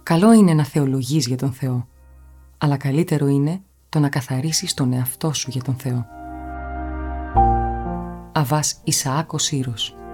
Καλό είναι να θεολογείς για τον Θεό, αλλά καλύτερο είναι το να καθαρίσεις τον εαυτό σου για τον Θεό. Αββάς Ισαάκ ο Σύρος.